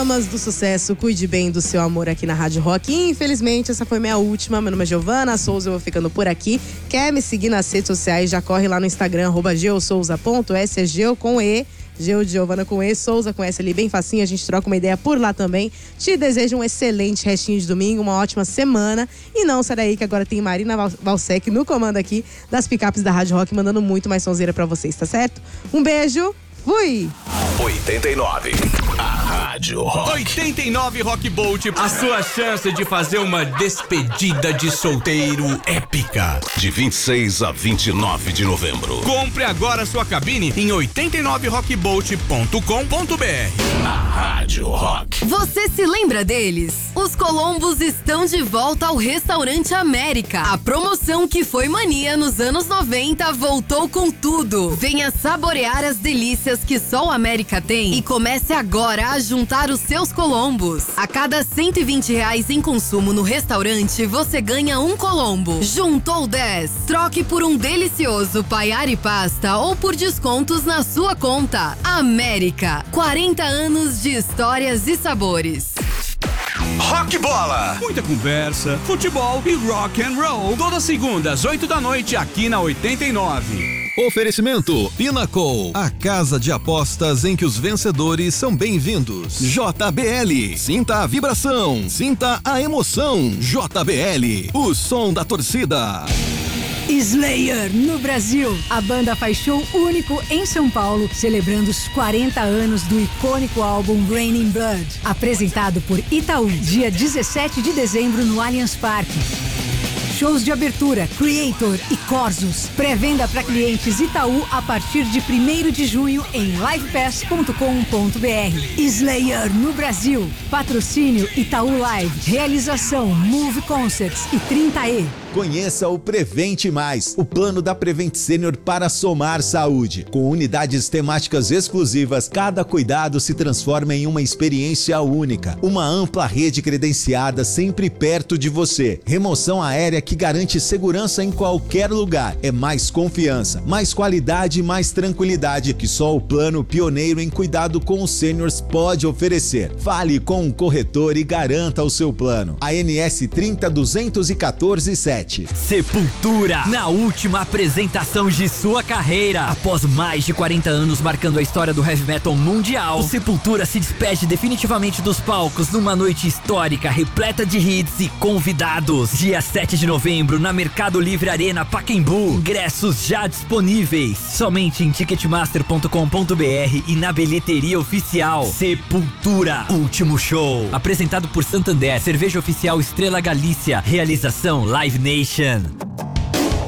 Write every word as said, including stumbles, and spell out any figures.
Damas do Sucesso, cuide bem do seu amor aqui na Rádio Rock. Infelizmente, essa foi minha última. Meu nome é Giovana Souza, eu vou ficando por aqui. Quer me seguir nas redes sociais? Já corre lá no Instagram, arroba geosouza ponto s, é geo com E. Geo de Giovana com E, Souza com S ali, bem facinho. A gente troca uma ideia por lá também. Te desejo um excelente restinho de domingo, uma ótima semana. E não sai daí que agora tem Marina Valsec no comando aqui das picapes da Rádio Rock, mandando muito mais sonzeira pra vocês, tá certo? Um beijo, fui! oitenta e nove, a Rádio Rock. oitenta e nove Rock Bolt, a sua chance de fazer uma despedida de solteiro épica. De vinte e seis a vinte e nove de novembro. Compre agora sua cabine em oitenta e nove rock bolt ponto com ponto b r. A Rádio Rock. Você se lembra deles? Os Colombos estão de volta ao Restaurante América. A promoção que foi mania nos anos noventa voltou com tudo. Venha saborear as delícias que só o América tem e comece agora a juntar os seus colombos. A cada cento e vinte reais em consumo no restaurante, você ganha um colombo. Juntou dez. Troque por um delicioso paiar e pasta ou por descontos na sua conta. América, quarenta anos de histórias e sabores. Rock Bola. Muita conversa, futebol e rock and roll. Todas segundas, oito da noite, aqui na oitenta e nove. Oferecimento Pinnacle, a casa de apostas em que os vencedores são bem-vindos. J B L, sinta a vibração, sinta a emoção. J B L, o som da torcida. Slayer no Brasil. A banda faz show único em São Paulo, celebrando os quarenta anos do icônico álbum Raining Blood. Apresentado por Itaú, dia dezessete de dezembro no Allianz Parque. Shows de abertura, Creator e Corsos. Pré-venda para clientes Itaú a partir de primeiro de junho em live pass ponto com ponto b r. Slayer no Brasil. Patrocínio Itaú Live. Realização Move Concerts e trinta E. Conheça o Prevente Mais, o plano da Prevent Senior para somar saúde. Com unidades temáticas exclusivas, cada cuidado se transforma em uma experiência única. Uma ampla rede credenciada sempre perto de você. Remoção aérea que garante segurança em qualquer lugar. É mais confiança, mais qualidade e mais tranquilidade que só o plano pioneiro em cuidado com os seniors pode oferecer. Fale com um corretor e garanta o seu plano. A N S trinta duzentos e quatorze sete. Sepultura, na última apresentação de sua carreira. Após mais de quarenta anos marcando a história do heavy metal mundial, o Sepultura se despede definitivamente dos palcos numa noite histórica, repleta de hits e convidados. Dia sete de novembro, na Mercado Livre Arena Pacaembu. Ingressos já disponíveis, somente em ticketmaster ponto com ponto b r e na bilheteria oficial. Sepultura, último show. Apresentado por Santander, cerveja oficial Estrela Galícia. Realização Live Nation.